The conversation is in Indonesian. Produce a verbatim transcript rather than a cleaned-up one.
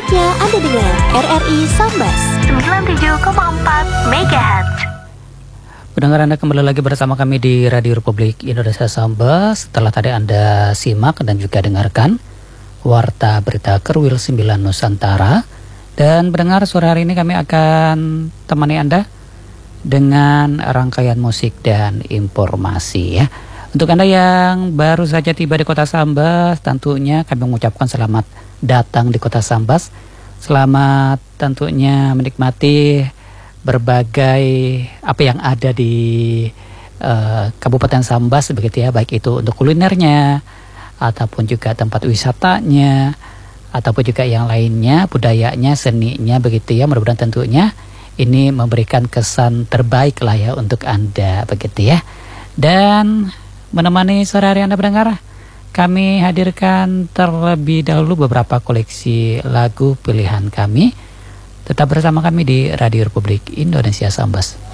Saatnya Anda dengar R R I Sambas sembilan puluh tujuh koma empat megahertz. Pendengar, Anda kembali lagi bersama kami di Radio Republik Indonesia Sambas. Setelah tadi Anda simak dan juga dengarkan Warta Berita Kerwil sembilan Nusantara. Dan pendengar, sore hari ini kami akan temani Anda dengan rangkaian musik dan informasi ya. Untuk Anda yang baru saja tiba di Kota Sambas, tentunya kami mengucapkan selamat datang di Kota Sambas. Selamat tentunya menikmati berbagai apa yang ada di uh, Kabupaten Sambas begitu ya, baik itu untuk kulinernya ataupun juga tempat wisatanya ataupun juga yang lainnya, budayanya, seninya begitu ya. Mudah-mudahan tentunya ini memberikan kesan terbaik lah ya untuk Anda begitu ya. Dan menemani sore hari Anda pendengar, kami hadirkan terlebih dahulu beberapa koleksi lagu pilihan kami. Tetap bersama kami di Radio Republik Indonesia Sambas.